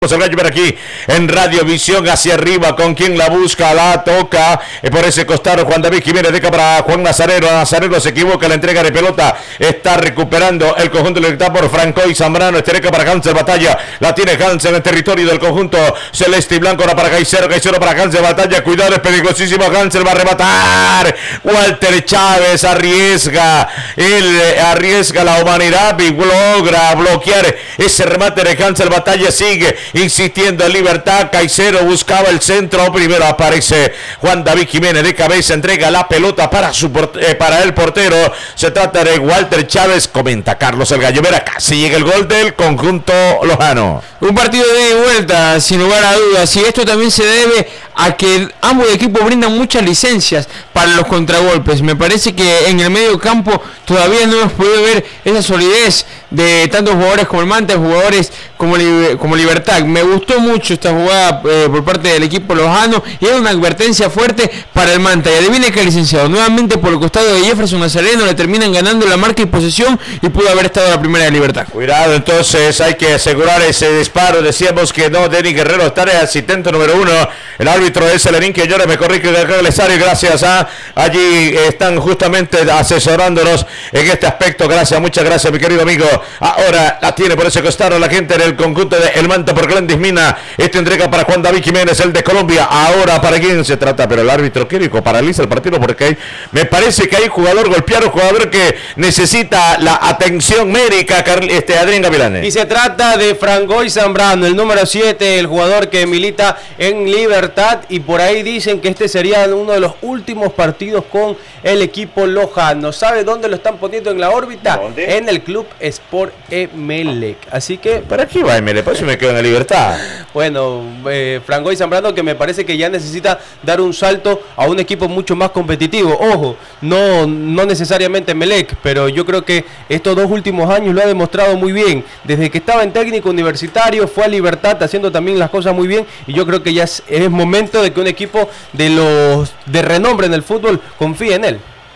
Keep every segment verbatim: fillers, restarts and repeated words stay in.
Vamos a ver aquí en Radiovisión hacia arriba, con quien la busca, la toca eh, por ese costado Juan David Jiménez, deja para Juan Nazareno. Nazareno se equivoca, la entrega de pelota está recuperando el conjunto de Libertad por Franco y Zambrano, estereca para Hanser, batalla, la tiene Hanser en el territorio del conjunto celeste y blanco, ahora para Caicedo, Caicedo para Hanser, batalla, cuidado, es peligrosísimo, Hanser va a arrebatar, Walter Chávez arriesga, él arriesga la humanidad y logra bloquear ese remate de Hanser, batalla, sigue insistiendo en Libertad, Caicedo buscaba el centro, primero aparece Juan David Jiménez de cabeza, entrega la pelota para su eh, para el portero, se trata de Walter Chávez, comenta Carlos el Gallo Vera, casi llega el gol del conjunto lojano. Un partido de ida y vuelta, sin lugar a dudas, y esto también se debe a que ambos equipos brindan muchas licencias para los contragolpes. Me parece que en el medio campo todavía no hemos podido ver esa solidez de tantos jugadores como el Manta, jugadores como, como Libertad. Me gustó mucho esta jugada eh, por parte del equipo lojano y era una advertencia fuerte para el Manta. Y adivine que el licenciado, nuevamente por el costado de Jefferson Nazareno, le terminan ganando la marca y posesión y pudo haber estado la primera de Libertad. Cuidado, entonces hay que asegurar ese disparo. Decíamos que no, Denis Guerrero está el asistente número uno. El árbitro es Lenín que llora, me corrige el Lesario, gracias a allí están justamente asesorándonos en este aspecto. Gracias, muchas gracias, mi querido amigo. Ahora la tiene por ese costado la gente del conjunto de El Manta por Glandis Mina. Esta entrega para Juan David Jiménez, el de Colombia. Ahora para quién se trata, pero el árbitro químico paraliza el partido porque hay, me parece que hay jugador golpeado, jugador que necesita la atención médica, este Adrián Gavilanes. Y se trata de Frangoy Zambrano, el número siete, el jugador que milita en Libertad, y por ahí dicen que este sería uno de los últimos partidos con el equipo lojano. ¿Sabe dónde lo están poniendo en la órbita? ¿Dónde? En el Club Sport Emelec. Así que... ¿Para qué va Emelec? Por eso me quedo en la Libertad. Bueno, eh, Frangoy Zambrano, que me parece que ya necesita dar un salto a un equipo mucho más competitivo. Ojo, no, no necesariamente Emelec, pero yo creo que estos dos últimos años lo ha demostrado muy bien. Desde que estaba en técnico universitario, fue a Libertad haciendo también las cosas muy bien, y yo creo que ya es, es momento de que un equipo de los de renombre en el fútbol confíe en él.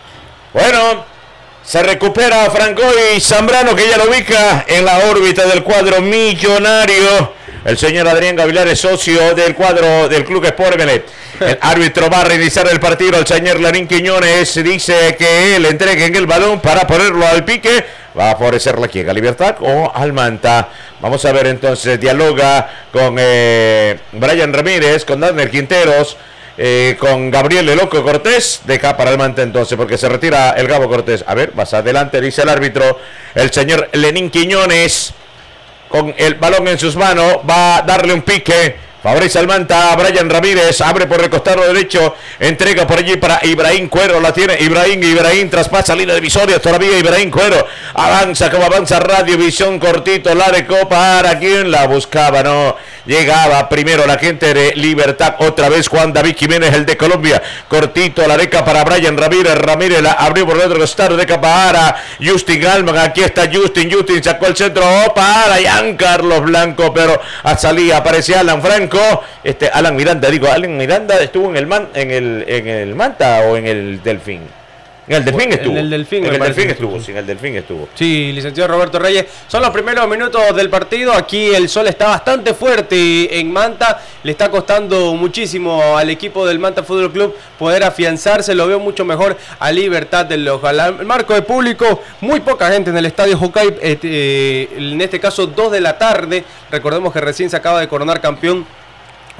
Bueno, se recupera Frangoy Zambrano, que ya lo ubica en la órbita del cuadro millonario. El señor Adrián Gavilanes, socio del cuadro del Club Sport Emelec. El árbitro va a reiniciar el partido. El señor Larín Quiñones dice que le entreguen el balón para ponerlo al pique. Va a favorecer la quiega, Libertad o al Manta. Vamos a ver entonces, dialoga con eh, Brian Ramírez, con Daniel Quinteros, eh, con Gabriel El Loco Cortés. Deja para el Manta entonces, porque se retira el Gabo Cortés. A ver, más adelante, dice el árbitro, el señor Lenín Quiñones, con el balón en sus manos, va a darle un pique. Favorece al Manta, Brian Ramírez, abre por el costado derecho, entrega por allí para Ibrahim Cuero, la tiene Ibrahim, Ibrahim traspasa línea divisoria, todavía Ibrahim Cuero, avanza como avanza Radiovisión, cortito, la de copa, para quien la buscaba, no, llegaba primero la gente de Libertad, otra vez Juan David Jiménez, el de Colombia, cortito, la deca para Brian Ramírez, Ramírez la abrió por el otro costado, deca para Justin Alman, aquí está Justin, Justin sacó el centro, oh, para Giancarlos Blanco, pero a salida aparecía Alan Franco. Este Alan Miranda, digo, Alan Miranda estuvo en el man, en el en el Manta o en el Delfín. En el Delfín estuvo. En el Delfín, en el Delfín estuvo, estuvo. Sí, en el Delfín estuvo. Sí, licenciado Roberto Reyes. Son los primeros minutos del partido. Aquí el sol está bastante fuerte en Manta. Le está costando muchísimo al equipo del Manta Fútbol Club poder afianzarse. Lo veo mucho mejor a Libertad del Loja. El marco de público, muy poca gente en el estadio Jocay. Eh, eh, en este caso, dos de la tarde. Recordemos que recién se acaba de coronar campeón